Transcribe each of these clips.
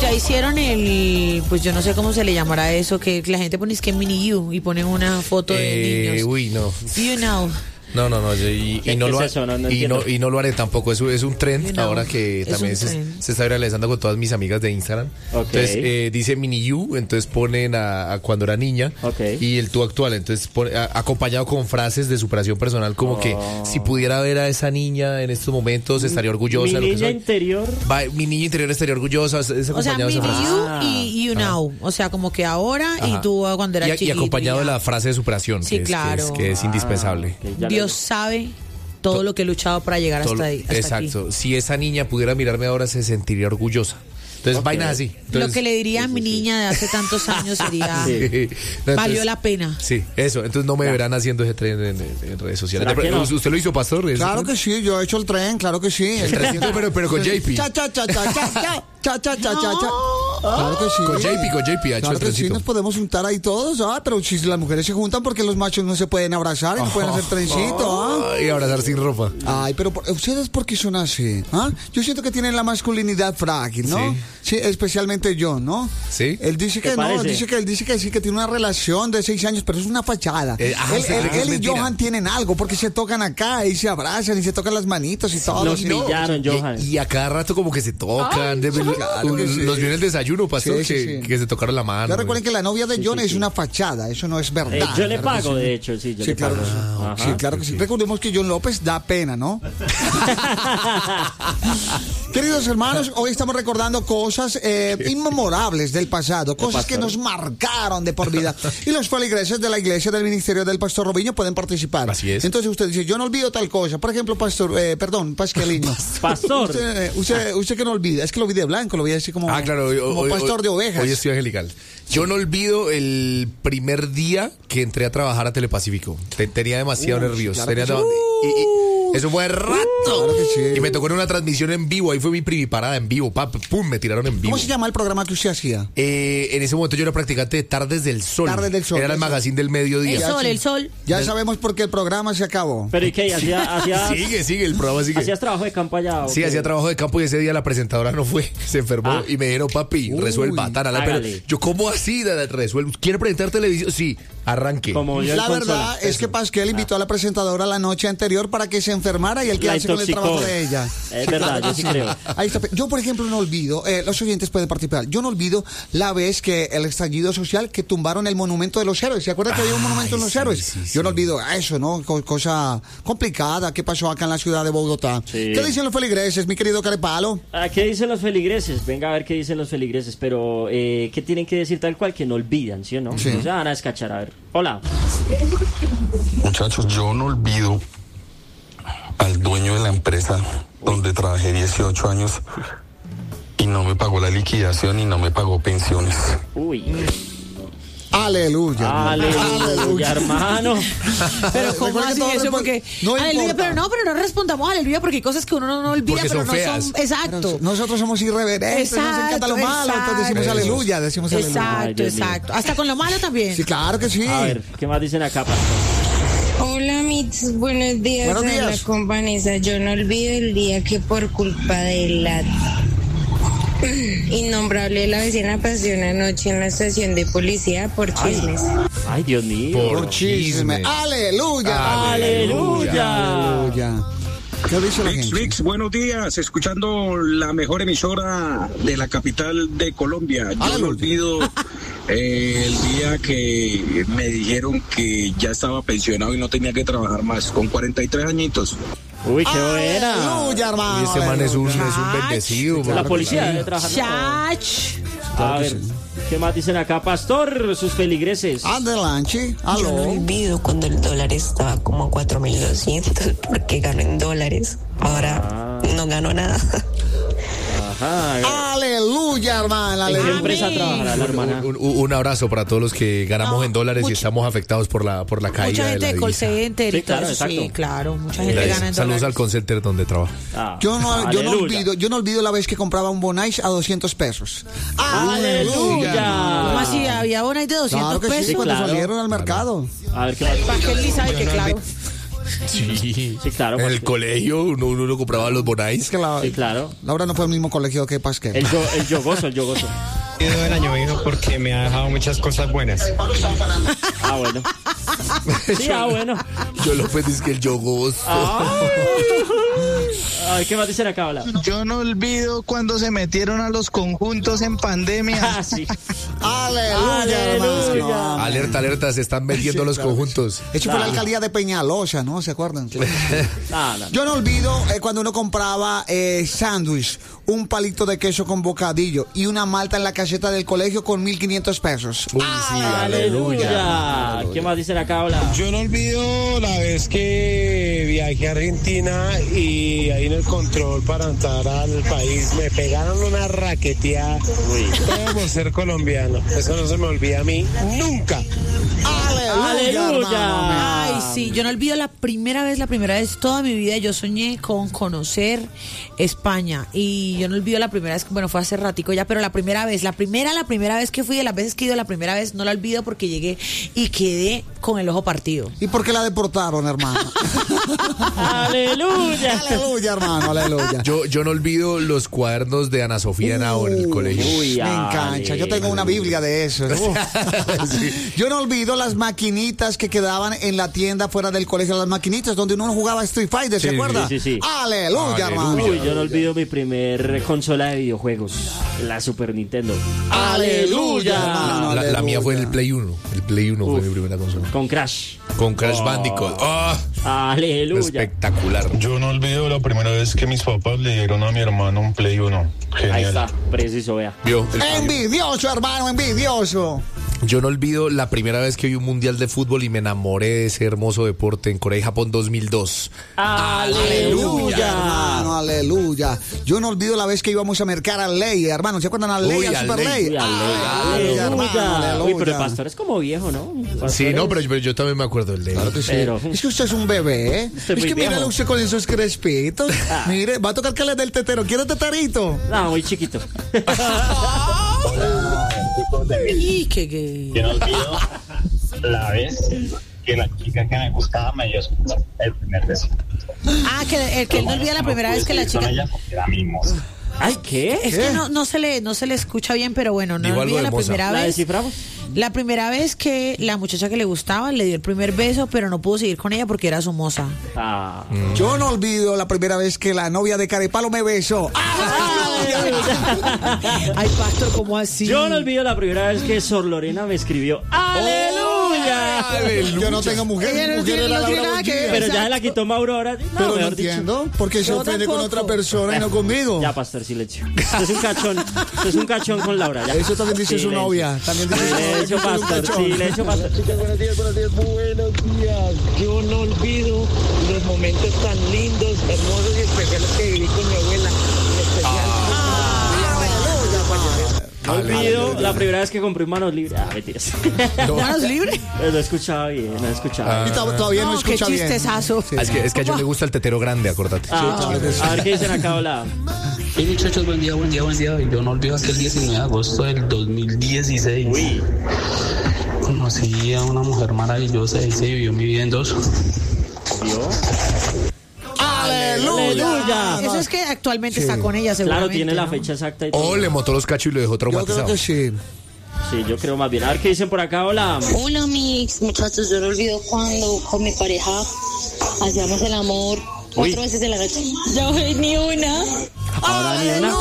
Ya hicieron pues yo no sé cómo se le llamará eso, que la gente pone es que mini you y ponen una foto de niños. Uy, no. You know. No, y no lo haré tampoco. Eso es un trend ahora que también se está realizando con todas mis amigas de Instagram. Okay. Entonces dice mini you, entonces ponen a cuando era niña, y el tú actual, entonces acompañado con frases de superación personal como que si pudiera ver a esa niña en estos momentos estaría orgullosa. Mi niña interior. Mi niña interior estaría orgullosa. O sea, mini you y you know. O sea, como que ahora y tú cuando eras chiquito. Y acompañado de la frase de superación, sí, que es indispensable. Okay, Dios sabe todo lo que he luchado para llegar hasta ahí. Exacto. Aquí. Si esa niña pudiera mirarme ahora, se sentiría orgullosa. Entonces, vainas así. Entonces, lo que le diría a mi niña de hace tantos años sería valió la pena. Sí, eso. Entonces no me verán haciendo ese tren en redes sociales. No? ¿Usted lo hizo, Pastor? Claro que sí, yo he hecho el tren, claro que sí. El 300, pero con JP. Claro que sí. Con JP ha hecho claro el que sí, trencito. nos podemos juntar ahí todos, pero si las mujeres se juntan porque los machos no se pueden abrazar y no pueden hacer trencito, Y abrazar sin ropa. Ay, pero ustedes ¿por qué son así? Yo siento que tienen la masculinidad frágil, ¿no? Sí, especialmente yo, ¿no? Sí. Él dice que no, él dice que sí, que tiene una relación de 6 años, pero es una fachada. Él y Johan tienen algo porque se tocan acá y se abrazan y se tocan las manitos y todo. Los pillaron, Johan. Y a cada rato como que se tocan. Los vio en el desayuno, Pastor, que se tocaron la mano. Ya recuerden que la novia de John es una fachada, eso no es verdad. Yo le pago, de hecho, sí, yo le pago. Sí, claro que sí. Recordemos que John López da pena, ¿no? Queridos hermanos, hoy estamos recordando cosas inmemorables del pasado, cosas que nos marcaron de por vida. Y los feligreses de la iglesia del ministerio del Pastor Robinho pueden participar. Así es. Entonces usted dice, yo no olvido tal cosa. Por ejemplo, Pasquelino. Pastor. Usted que no olvida, es que lo vi de blanco, lo vi así como, como pastor de ovejas. Hoy estoy angelical. Yo no olvido el primer día que entré a trabajar a Telepacífico. Tenía demasiado nervios. Claro Eso fue rato. Claro que sí. Y me tocó en una transmisión en vivo. Ahí fue mi priviparada en vivo. Pum, me tiraron en vivo. ¿Cómo se llama el programa que usted hacía? En ese momento yo era practicante de Tardes del Sol. Tardes del Sol. Era el magazine del mediodía. El sol. Ya sabemos por qué el programa se acabó. Pero ¿y qué? Sigue, el programa sigue. ¿Hacías trabajo de campo allá? Sí, hacía trabajo de campo y ese día la presentadora no fue. Se enfermó y me dijeron, papi, resuelva. Pero yo, ¿cómo así? Resuelvo. ¿Quiere presentar televisión? Sí, arranque. La verdad es que Pasquel invitó a la presentadora la noche anterior para que se enfermara y él quedarse con el trabajo de ella. Es verdad, yo sí creo. Ahí está. Yo, por ejemplo, no olvido, los oyentes pueden participar, yo no olvido la vez que el estallido social que tumbaron el monumento de los héroes. ¿Se acuerdan que había un monumento de los héroes? Sí. Yo no olvido eso, ¿no? Cosa complicada que pasó acá en la ciudad de Bogotá. Sí. ¿Qué dicen los feligreses, mi querido Carepalo? ¿Qué dicen los feligreses? Venga a ver qué dicen los feligreses, pero ¿qué tienen que decir tal cual? Que no olvidan, ¿sí o no? Sí. O sea, van a descachar, a ver. Hola. Muchachos, yo no olvido al dueño de la empresa donde trabajé 18 años y no me pagó la liquidación y no me pagó pensiones. Uy. Aleluya. Aleluya, hermano. Pero ¿cómo así eso? Porque no aleluya, importa. pero no respondamos aleluya porque hay cosas que uno no olvida, Porque pero son no feas. son. Exacto. Nosotros somos irreverentes, nos encanta lo malo, entonces decimos aleluya, decimos aleluya. Exacto. Hasta con lo malo también. Sí, claro que sí. A ver, ¿qué más dicen acá, Pastor? Hola, Mits, buenos días. Buenos días. Habla con Vanessa. Yo no olvido el día que por culpa de la innombrable la vecina pasó una noche en la estación de policía por chismes. Ay, Dios mío. Por chisme. Aleluya. Aleluya. ¿Qué dice la gente? Mix, buenos días, escuchando la mejor emisora de la capital de Colombia. Yo no olvido el día que me dijeron que ya estaba pensionado y no tenía que trabajar más, con 43 añitos. Uy, qué buena. Aleluya, hermano. Y ese man es un bendecido. La policía debe trabajar. Chach. A ver, ¿qué más dicen acá, Pastor? Sus feligreses. Adelante. Yo no Aló. olvido cuando el dólar estaba como a 4.200 porque gano en dólares. Ahora no gano nada. Ajá. Aleluya, hermana. ¿En qué Aleluya. empresa trabajará la hermana? Un abrazo para todos los que ganamos en dólares y mucha- estamos afectados por la caída Mucha de gente la de call divisa. center y Sí, todo claro, eso. Sí, exacto. claro. Mucha gente gana en Saludos al dólares. call center donde trabajo. Yo Aleluya. no olvido la vez que compraba un Bonais a 200 pesos. ¡Aleluya! ¿Cómo así? ¿Había una de 200 Claro que sí, pesos? cuando claro. salieron al mercado. A ver, ¿qué más dicen? Pasquel ni sabe que claro. Sí, claro. En el colegio uno compraba los bonais. Es que Sí, claro. Laura no fue al mismo colegio que Pasquel. El yogoso. El año viejo porque me ha dejado muchas cosas buenas. Ah, bueno. Sí, bueno. Yo lo pedí, es que el yogoso. Ay, ¿qué más dicen acá, hola? Yo no olvido cuando se metieron a los conjuntos en pandemia. Ah, sí. Aleluya, hermano. Alerta, se están metiendo los conjuntos. Eso fue la alcaldía de Peñalosa, ¿no? ¿Se acuerdan? No. Yo no olvido cuando uno compraba sándwich, un palito de queso con bocadillo y una malta en la caseta del colegio con 1.500 pesos. Uy, sí, ¡Aleluya! ¿Qué más dicen acá, hola? Yo no olvido la vez que viajé a Argentina y ahí en el control para entrar al país me pegaron una raqueteada. Todo por ser colombiano. Eso no se me olvida a mí nunca. ¡Aleluya! Ay, sí, yo no olvido la primera vez toda mi vida yo soñé con conocer España y yo no olvido la primera vez, bueno, fue hace ratico ya, pero la primera vez que fui, de las veces que he ido, la primera vez no la olvido porque llegué y quedé con el ojo partido. ¿Y por qué la deportaron, hermano? ¡Aleluya! Aleluya, hermano, aleluya. Yo no olvido los cuadernos de Ana Sofía Henao en el colegio. Uy, me engancha, yo tengo una Biblia de eso. Sí. Yo no olvido las maquinitas que quedaban en la tienda fuera del colegio, las maquinitas donde uno jugaba Street Fighter, ¿se acuerda? Sí. Aleluya, hermano. Uy, yo no olvido mi primer consola de videojuegos, la Super Nintendo. Aleluya, hermano, La mía fue el Play 1. El Play 1 fue mi primera consola. Con Crash. Con Crash Bandicoot. Aleluya. Espectacular. Yo no olvido la primera vez que mis papás le dieron a mi hermano un Play 1. Genial. Ahí está, preciso, vea. ¿Vio? Envidioso, hermano, envidioso. Yo no olvido la primera vez que vi un mundial de fútbol y me enamoré de ese hermoso deporte en Corea y Japón 2002. ¡Aleluya! Hermano, aleluya. Yo no olvido la vez que íbamos a mercar a Ley, hermano. ¿Se acuerdan a Ley, Uy, al a Super Ley. Ley? ¡Aleluya! Hermano, aleluya. Uy, pero el pastor es como viejo, ¿no? Sí, no, pero yo también me acuerdo del Ley. Claro que sí. Pero- Es que usted es un bebé. Usted Es muy que mírale viejo. usted con esos crespitos. Mire, va a tocar que le dé el tetero. ¿Quiere tetarito? No, muy chiquito. Y que Yo no olvido la vez que la chica que me gustaba me dio el primer beso. que él no olvida la primera vez que la chica. Ella era mi moza. Ay, ¿qué? Es que no se le escucha bien, pero bueno, no Digo algo olvida de la Moza. primera ¿La vez. desciframos? La primera vez que la muchacha que le gustaba le dio el primer beso, pero no pudo seguir con ella porque era su moza. Yo no olvido la primera vez que la novia de Carepalo me besó. Ay, pastor, ¿cómo así? Yo no olvido la primera vez que Sor Lorena me escribió ¡Aleluya! Yo no tengo mujer. Ella Mi no mujer tiene era nada Laura que ver. Pero ya Exacto. se la quitó Mauro ahora. No, Pero no mejor dicho. entiendo. Porque se Yo ofende con tampoco. otra persona y no conmigo. Ya, pastor, silencio. Usted es un cachón. Usted es un cachón con Laura. Ya. Eso también dice su Silencio. novia. También dice su novia. Silencio, que usted es un pastor. cachón. Silencio, pastor. Buenos días. Yo no olvido los momentos tan lindos, hermosos y especiales que viví con mi abuela. En especial. No olvido la primera vez que compré un manos libres. Mentiras. ¿Manos libres? No escuchaba bien, no escuchaba. Y todavía no qué escucha bien. chistezazo. Es que a yo me gusta el tetero grande, acordate. A ver qué dicen acá, hola. Hey muchachos, buen día. Yo no olvido aquel 19 de agosto del 2016. Uy. Conocí a una mujer maravillosa y se vivió mi vida en dos. ¿Vio? ¡Aleluya! Eso es que actualmente está con ella, seguramente. Claro, tiene la ¿no? fecha exacta y todo. O le montó los cachos y lo dejó Yo traumatizado. creo que sí. Sí, yo creo más bien. A ver qué dicen por acá, hola. Hola, mis muchachos. Yo no olvido cuando con mi pareja hacíamos el amor 4 veces en la noche. Yo ni una. Ahora ni una.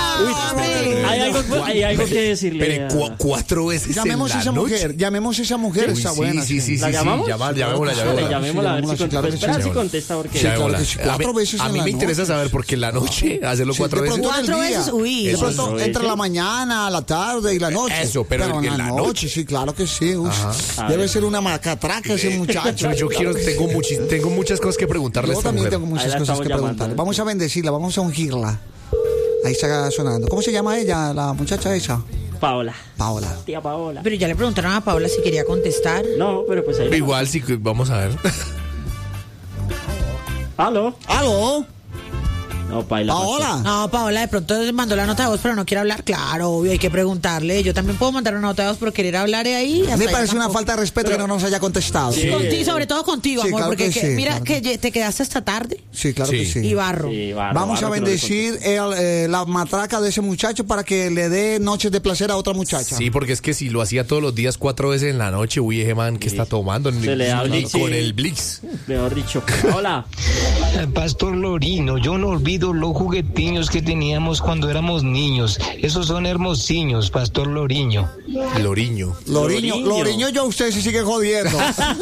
Hay algo que decirle. Pero 4 veces Llamemos en a la esa noche. mujer. Llamemos a esa mujer. Uy, Está buena. sí. ¿La llamamos? Llamémosla. Llamémosla a ver si sí, contesta. claro que sí. Espera si contesta porque... Llamémosla. claro que sí, 4 veces A en mí la me interesa noche. saber porque en la noche hacerlo Sí, 4 de veces. pronto en el 4 día. veces, uy. De Eso pronto es. entre la mañana, la tarde y la noche. Eso, pero en la noche. sí, claro que sí. Uy, A debe ver. ser una macatraca ese muchacho. Yo tengo muchas cosas que preguntarle a Yo esta también mujer. tengo Ahí muchas la cosas estamos que llamando. preguntarle. Vamos a bendecirla, vamos a ungirla. Ahí está sonando. ¿Cómo se llama ella, la muchacha esa? Paola. Paola. Tía Paola. Pero ya le preguntaron a Paola si quería contestar. No, pero pues ahí... Igual sí, vamos a ver. ¿Aló? ¿Aló? No, Paola. No, Paola de pronto mandó la nota de voz, pero no quiere hablar. Claro, obvio, hay que preguntarle. Yo también puedo mandar una nota de voz, pero querer hablar ahí. Me parece una falta de respeto que no nos haya contestado. Sí. Contigo, sobre todo contigo, sí, amor, claro porque que mira claro. que te quedaste hasta tarde. Sí, claro que sí. Y barro. Vamos a bendecir la matraca de ese muchacho para que le dé noches de placer a otra muchacha. Sí, porque es que si lo hacía todos los días 4 veces en la noche, uy, ese man que está tomando Se le da ni con el Blix. Mejor dicho. Hola. Pastor Lorino, yo no olvido los juguetiños que teníamos cuando éramos niños. Esos son hermosiños, Pastor Loriño. Loriño, yo a usted se sigue jodiendo.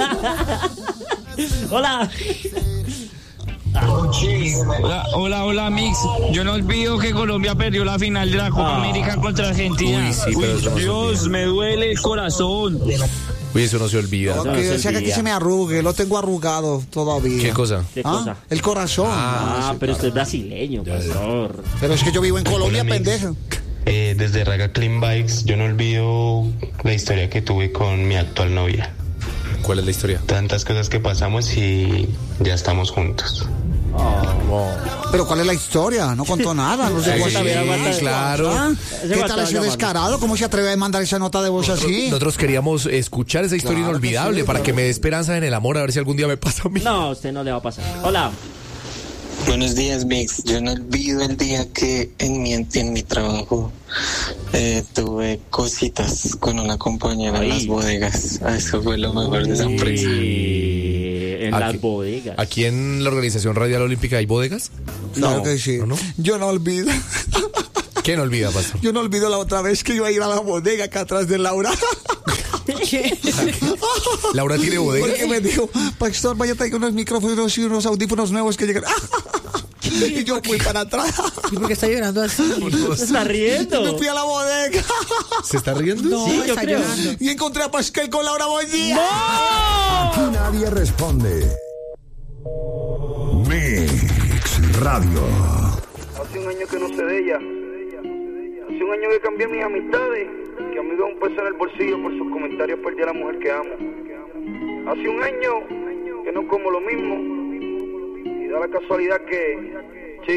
Hola. Hola, Mix. Yo no olvido que Colombia perdió la final de la Copa América contra Argentina. Dios, me duele el corazón. Uy, eso no se olvida. O sea que aquí se me arrugue, lo tengo arrugado todavía. ¿Qué cosa? El corazón. Pero usted es brasileño, pastor. Pero es que yo vivo en Colombia, pendejo. Desde Raga Clean Bikes, yo no olvido la historia que tuve con mi actual novia. ¿Cuál es la historia? Tantas cosas que pasamos y ya estamos juntos. Pero ¿cuál es la historia? No contó nada. No sé claro. ¿Qué tal ese descarado? ¿Cómo se atreve a mandar esa nota de voz así? Nosotros queríamos escuchar esa historia inolvidable para que me dé esperanza en el amor, a ver si algún día me pasa a mí. No, a usted no le va a pasar. Hola. Buenos días, Mix. Yo no olvido el día que en mi trabajo tuve cositas con una compañera en las bodegas. Eso fue lo mejor de esa empresa. En las bodegas. ¿Aquí en la Organización Radial Olímpica hay bodegas? Claro que sí. ¿No? Yo no olvido. ¿Qué no olvida, pastor? Yo no olvido la otra vez que iba a ir a la bodega acá atrás de Laura. ¿Qué? Laura tiene bodega. Porque me dijo, pastor, vaya a traer unos micrófonos y unos audífonos nuevos que llegan. Y yo fui para atrás. ¿Y por qué está llorando así? Se está riendo. Y me fui a la bodega. ¿Se está riendo? No, sí, yo está creo. llorando. Y encontré a Pascal con Laura Bollía. ¡No! Aquí nadie responde. Mix Radio. Hace un año que no sé de ella. Hace un año que cambié mis amistades. Que amigo un peso en el bolsillo por sus comentarios perdí a la mujer que amo. Hace un año que no como lo mismo. Y da la casualidad que